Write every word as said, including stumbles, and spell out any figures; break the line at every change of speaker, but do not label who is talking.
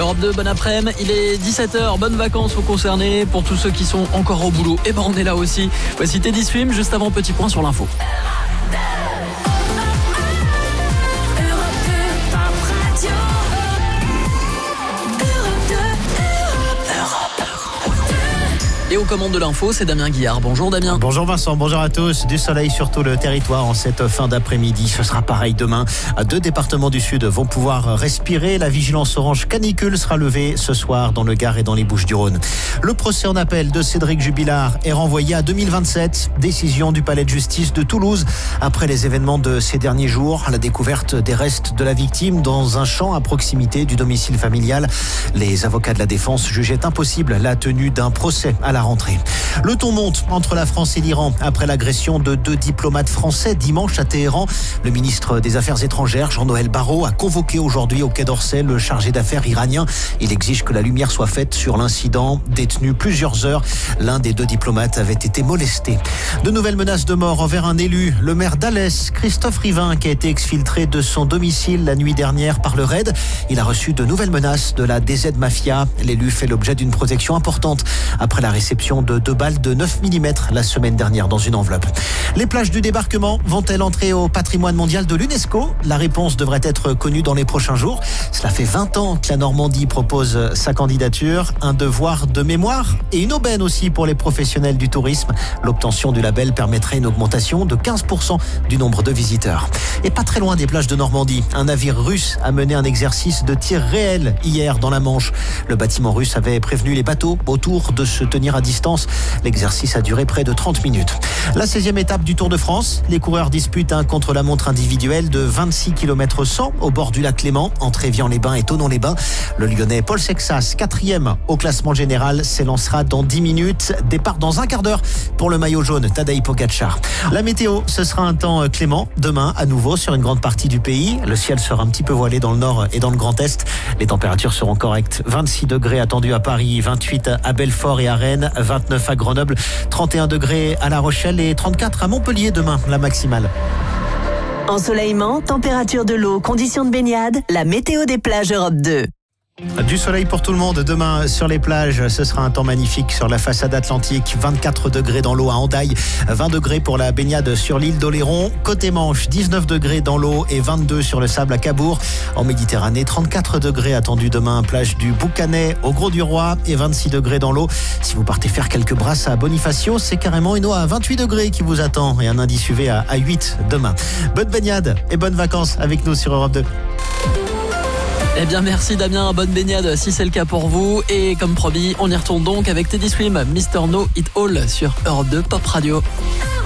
Europe deux, bon après-midi, il est dix-sept heures, bonnes vacances aux concernés. Pour tous ceux qui sont encore au boulot, et ben on est là aussi. Voici Teddy Swim, juste avant, petit point sur l'info. Et aux commandes de l'info, c'est Damien Guillard. Bonjour Damien.
Bonjour Vincent, bonjour à tous. Du soleil sur tout le territoire en cette fin d'après-midi. Ce sera pareil demain. Deux départements du sud vont pouvoir respirer. La vigilance orange canicule sera levée ce soir dans le Gard et dans les Bouches-du-Rhône. Le procès en appel de Cédric Jubilard est renvoyé à deux mille vingt-sept. Décision du palais de justice de Toulouse après les événements de ces derniers jours. La découverte des restes de la victime dans un champ à proximité du domicile familial. Les avocats de la défense jugeaient impossible la tenue d'un procès à la rentrée. Le ton monte entre la France et l'Iran après l'agression de deux diplomates français dimanche à Téhéran. Le ministre des Affaires étrangères, Jean-Noël Barrot, a convoqué aujourd'hui au Quai d'Orsay le chargé d'affaires iranien. Il exige que la lumière soit faite sur l'incident. Détenu plusieurs heures, l'un des deux diplomates avait été molesté. De nouvelles menaces de mort envers un élu, le maire d'Alès, Christophe Rivin, qui a été exfiltré de son domicile la nuit dernière par le raid. Il a reçu de nouvelles menaces de la D Z Mafia. L'élu fait l'objet d'une protection importante après la réception de deux balles de neuf millimètres la semaine dernière dans une enveloppe. Les plages du débarquement vont-elles entrer au patrimoine mondial de l'UNESCO ? La réponse devrait être connue dans les prochains jours. Cela fait vingt ans que la Normandie propose sa candidature. Un devoir de mémoire et une aubaine aussi pour les professionnels du tourisme. L'obtention du label permettrait une augmentation de quinze pour cent du nombre de visiteurs. Et pas très loin des plages de Normandie, un navire russe a mené un exercice de tir réel hier dans la Manche. Le bâtiment russe avait prévenu les bateaux autour de se tenir à distance. L'exercice a duré près de trente minutes. La seizième étape du Tour de France. Les coureurs disputent un contre-la-montre individuel de vingt-six kilomètres cent au bord du lac Léman, entre Évian-les-Bains et Thonon-les-Bains. Le Lyonnais Paul Sexas, quatrième au classement général, s'élancera dans dix minutes. Départ dans un quart d'heure pour le maillot jaune, Tadej Pogačar. La météo, ce sera un temps clément. Demain, à nouveau, sur une grande partie du pays. Le ciel sera un petit peu voilé dans le nord et dans le Grand Est. Les températures seront correctes. vingt-six degrés attendus à Paris, vingt-huit à Belfort et à Rennes, vingt-neuf à Grenoble, trente et un degrés à La Rochelle et trente-quatre à Montpellier demain, la maximale.
Ensoleillement, température de l'eau, conditions de baignade, la météo des plages Europe deux.
Du soleil pour tout le monde demain sur les plages. Ce sera un temps magnifique sur la façade atlantique. vingt-quatre degrés dans l'eau à Hendaye, vingt degrés pour la baignade sur l'île d'Oléron. Côté Manche, dix-neuf degrés dans l'eau et vingt-deux sur le sable à Cabourg. En Méditerranée, trente-quatre degrés attendus demain, plage du Boucanet au Gros-du-Roi et vingt-six degrés dans l'eau. Si vous partez faire quelques brasses à Bonifacio, c'est carrément une eau à vingt-huit degrés qui vous attend et un indice U V à huit demain. Bonne baignade et bonnes vacances avec nous sur Europe deux.
Eh bien merci Damien, bonne baignade si c'est le cas pour vous. Et comme promis, on y retourne donc avec Teddy Swim, Mister No It All sur Europe deux Pop Radio.